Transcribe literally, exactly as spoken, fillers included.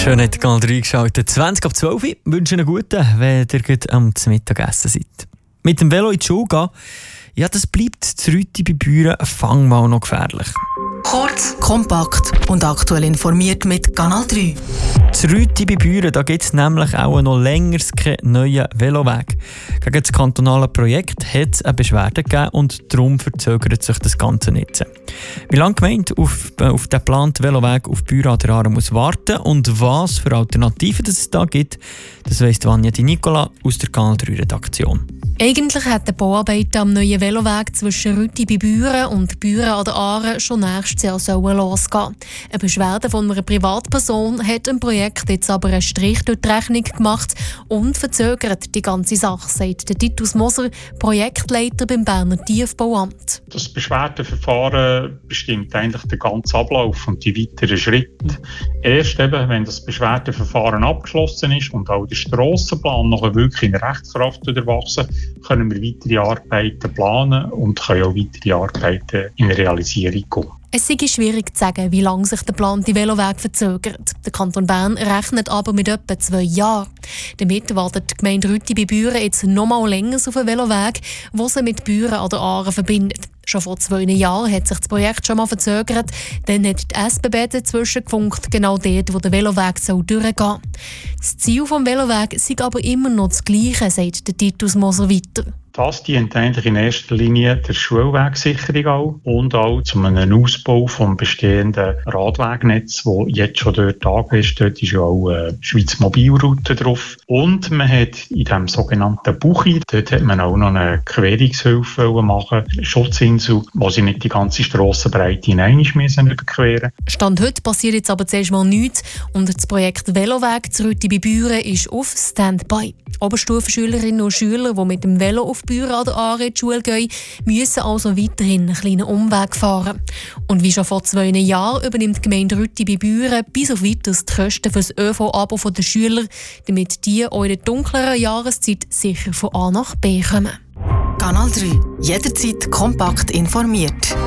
Schön, hat Kanal drei geschaltet. zwanzig ab zwölf Uhr. Wünsche einen guten, wenn ihr gut am Mittagessen seid. Mit dem Velo in die Schule gehen, ja, das bleibt zu Rüti bei Büren fangmal noch gefährlich. Kurz, kompakt und aktuell informiert mit Kanal drei. Zu Rüti bei Büren, da gibt es nämlich auch noch länger keinen neuen Veloweg. Gegen das kantonale Projekt hat es eine Beschwerde gegeben und darum verzögert sich das Ganze nicht. Wie lange die Gemeinde auf, äh, auf den geplanten Veloweg auf Büren an der Aare muss warten und was für Alternativen es da gibt, das weiss Vanja Di Nicola aus der Kanal drei Redaktion. Eigentlich hat die Bauarbeiten am neuen Veloweg zwischen Rüti bei Büren und Büren an der Aare schon nächstes Jahr sollen losgehen. Eine Beschwerde von einer Privatperson hat dem Projekt jetzt aber einen Strich durch die Rechnung gemacht und verzögert die ganze Sache, sagt der Titus Moser, Projektleiter beim Berner Tiefbauamt. Das Beschwerdeverfahren bestimmt eigentlich den ganzen Ablauf und die weiteren Schritte. Erst eben, wenn das Beschwerdeverfahren abgeschlossen ist und auch der Strassenplan noch wirklich in Rechtskraft erwachsen, können wir weitere Arbeiten planen und können auch weitere Arbeiten in Realisierung kommen. Es sei schwierig zu sagen, wie lange sich der geplante Veloweg verzögert. Der Kanton Bern rechnet aber mit etwa zwei Jahren. Damit wartet die Gemeinde Rüti bei Büren jetzt noch mal länger auf einen Veloweg, der sie mit Büren an der Aare verbindet. Schon vor zwei Jahren hat sich das Projekt schon mal verzögert. Dann hat die S B B dazwischen gefunkt, genau dort, wo der Veloweg soll durchgehen soll. Das Ziel des Velowegs sei aber immer noch das Gleiche, sagt der Titus Moser weiter. Das dient eigentlich in erster Linie der Schulwegsicherung auch und auch zu einem Ausbau des bestehenden Radwegnetz, das jetzt schon dort angeht ist. Dort ist ja auch eine Schweiz Mobilroute drauf. Und man hat in dem sogenannten Buchi, dort hat man auch noch eine Querungshilfe machen, eine Schutzinsel, wo sie nicht die ganze Strassenbreite hinein müssen überqueren. Stand heute passiert jetzt aber zuerst mal nichts und das Projekt Veloweg zu Rüti bei Büren ist auf Standby. Oberstufenschülerinnen und Schüler, die mit dem Velo auf Büren an der Aare in die Schule gehen, müssen also weiterhin einen kleinen Umweg fahren. Und wie schon vor zwei Jahren übernimmt die Gemeinde Rüti bei Büren bis auf weiteres die Kosten für das ÖV-Abo der Schüler, damit die auch in der dunkleren Jahreszeit sicher von A nach B kommen. Kanal drei. Jederzeit kompakt informiert.